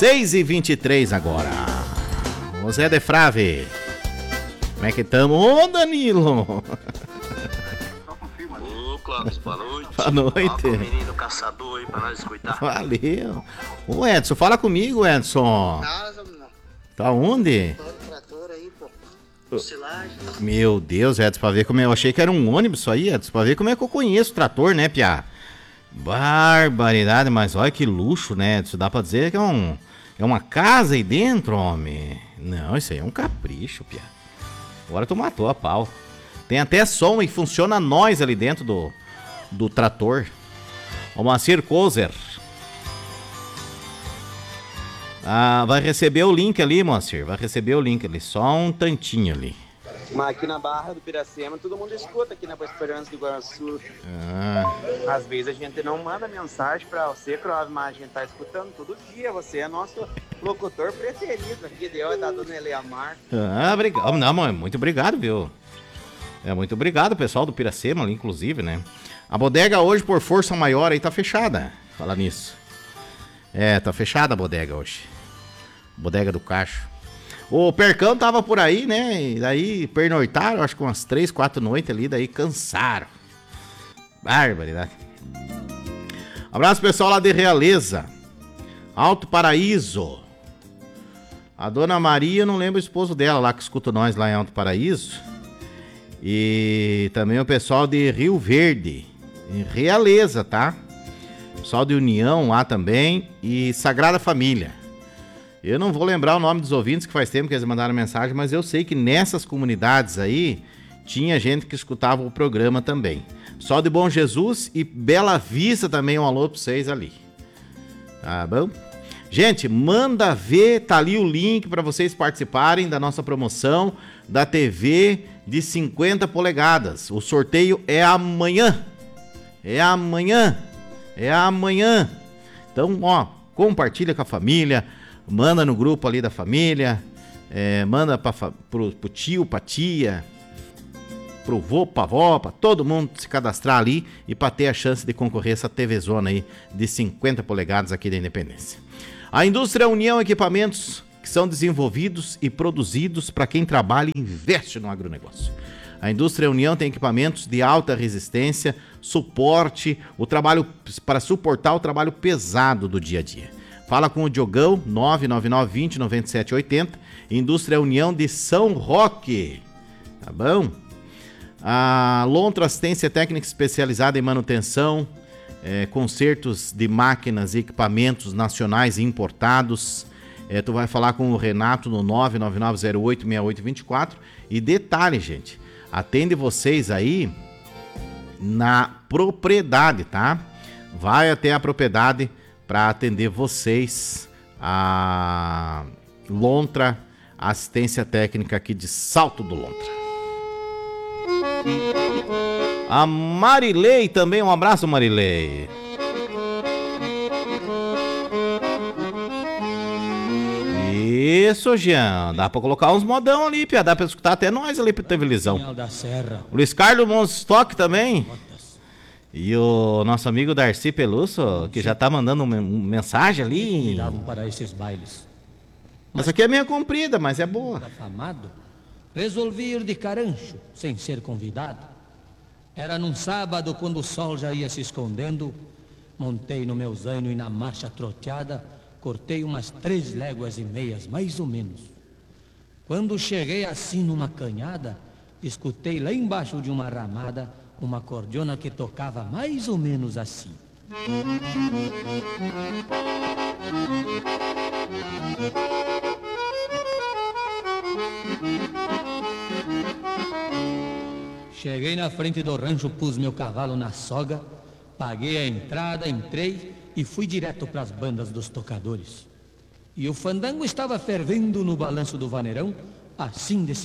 6h23 agora. O Zé de Frave. Como é que tamo? Ô, Danilo! Ô, Clóvis, boa noite. Boa noite. Fala com o menino caçador aí pra nós escutar. Valeu. Ô, Edson, fala comigo, Edson. Tá onde? Meu Deus, Edson, pra ver como eu achei que era um ônibus isso aí, Edson, pra ver como é que eu conheço o trator, né, piá? Barbaridade, mas olha que luxo, né, Edson, dá pra dizer que é uma casa aí dentro, homem. Não, isso aí é um capricho, piá. Agora tu matou a pau. Tem até som e funciona nós ali dentro do trator. O Moacir Kozer. Ah, vai receber o link ali, Moacir. Vai receber o link ali. Só um tantinho ali. Mas aqui na Barra do Piracema, todo mundo escuta aqui na Boa Esperança do Guaraçu. Às vezes a gente não manda mensagem pra você, Clóvis, mas a gente tá escutando todo dia. Você é nosso locutor preferido aqui, deu da dona Eleamar. Obrigado. Não, mãe, muito obrigado, viu? Muito obrigado, pessoal do Piracema ali, inclusive, né? A bodega hoje, por força maior, aí tá fechada. Fala nisso. Tá fechada a bodega hoje. Bodega do Cacho. O Percão tava por aí, né? E daí pernoitaram, acho que umas 3, 4 noites ali, daí cansaram. Barbaridade. Abraço pessoal lá de Realeza. Alto Paraíso. A dona Maria, não lembro o esposo dela lá que escuta nós lá em Alto Paraíso. E também o pessoal de Rio Verde. Em Realeza, tá? Pessoal de União lá também. E Sagrada Família. Eu não vou lembrar o nome dos ouvintes, que faz tempo que eles mandaram mensagem, mas eu sei que nessas comunidades aí tinha gente que escutava o programa também. Só de Bom Jesus e Bela Vista também, um alô pra vocês ali. Tá bom? Gente, manda ver, tá ali o link para vocês participarem da nossa promoção da TV de 50 polegadas. O sorteio é amanhã. É amanhã. Então, ó, compartilha com a família. Manda no grupo ali da família, manda pro tio, pra tia, pro vô, pra avó, pra todo mundo se cadastrar ali e pra ter a chance de concorrer essa TV Zona aí de 50 polegadas aqui da Independência. A Indústria União Equipamentos que são desenvolvidos e produzidos para quem trabalha e investe no agronegócio. A Indústria União tem equipamentos de alta resistência, suporte, o trabalho para suportar o trabalho pesado do dia a dia. Fala com o Diogão, 999-20-9780, Indústria União de São Roque, tá bom? A Lontra Assistência Técnica Especializada em Manutenção, consertos de máquinas e equipamentos nacionais e importados. Tu vai falar com o Renato no 999086824. E detalhe, gente, atende vocês aí na propriedade, tá? Vai até a propriedade para atender vocês, a Lontra Assistência Técnica aqui de Salto do Lontra. A Marilei também, um abraço, Marilei. Isso, Jean, dá pra colocar uns modão ali, pia, dá pra escutar até nós ali pra televisão. O Luiz Carlos Monstock também. E o nosso amigo Darcy Peluso, que já tá mandando mensagem ali. Para esses bailes. Essa aqui é meio comprida, mas é boa. Afamado, resolvi ir de carancho, sem ser convidado. Era num sábado, quando o sol já ia se escondendo. Montei no meu zaino e na marcha troteada, cortei umas 3 léguas e meias, mais ou menos. Quando cheguei assim numa canhada, escutei lá embaixo de uma ramada uma cordiona que tocava mais ou menos assim. Cheguei na frente do rancho, pus meu cavalo na soga, paguei a entrada, entrei e fui direto para as bandas dos tocadores. E o fandango estava fervendo no balanço do vaneirão, assim desse